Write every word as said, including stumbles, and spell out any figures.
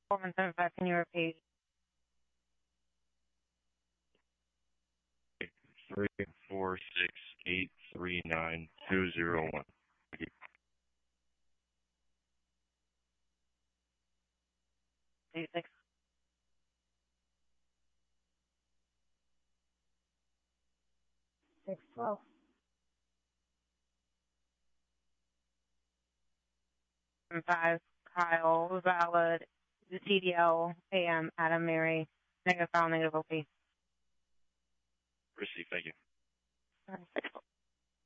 four one seven five, can you repeat? Three four six eight three nine two zero one. Eight six. Six twelve. Five Kyle valid the C D L A M Adam Mary negative file negative O P. Received. Thank you. All right.